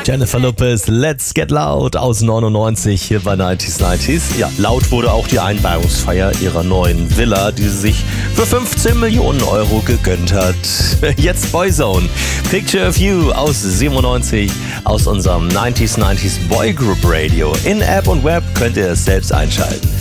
Jennifer Lopez, Let's Get Loud aus 99 hier bei 90s. Ja, laut wurde auch die Einweihungsfeier ihrer neuen Villa, die sie sich für 15 Millionen Euro gegönnt hat. Jetzt Boyzone, Picture of You aus 97 aus unserem 90s Boy Group Radio. In App und Web könnt ihr es selbst einschalten.